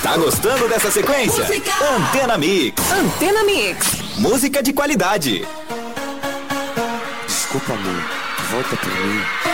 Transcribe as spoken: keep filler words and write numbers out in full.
Tá gostando dessa sequência? Música. Antena Mix. Antena Mix. Música de qualidade. Desculpa, amor. Volta por mim.